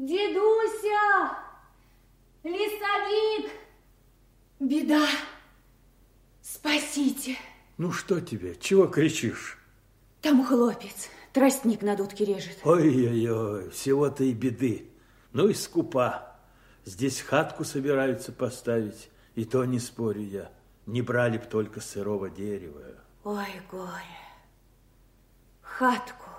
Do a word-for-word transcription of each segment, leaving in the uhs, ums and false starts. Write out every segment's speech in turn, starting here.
Дедуся! Лесовик! Беда! Спасите! Ну что тебе? Чего кричишь? Там хлопец. Тростник на дудке режет. Ой-ой-ой, всего-то и беды. Ну и скупа. Здесь хатку собираются поставить, и то не спорю я. Не брали б только сырого дерева. Ой, горе. Хатку.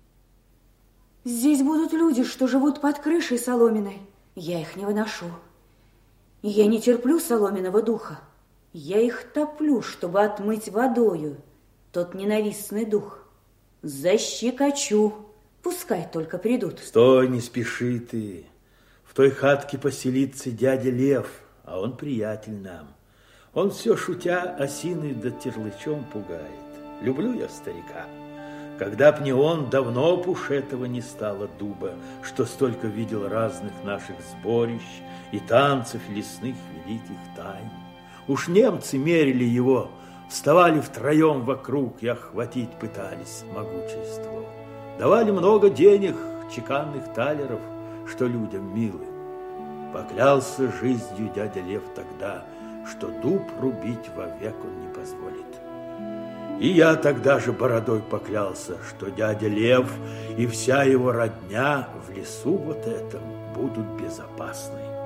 Здесь будут люди, что живут под крышей соломенной. Я их не выношу. Я не терплю соломенного духа. Я их топлю, чтобы отмыть водою тот ненавистный дух. Защекочу. Пускай только придут. Стой, не спеши ты. В той хатке поселится дядя Лев, а он приятель нам. Он все, шутя, осиной да терлычом пугает. Люблю я старика. Когда б не он, давно б уж этого не стало дуба, что столько видел разных наших сборищ и танцев лесных великих тайн. Уж немцы мерили его, вставали втроем вокруг и охватить пытались могущество. Давали много денег, чеканных талеров, что людям милы. Поклялся жизнью дядя Лев тогда, что дуб рубить вовек он не позволит. И я тогда же бородой поклялся, что дядя Лев и вся его родня в лесу вот этом будут безопасны.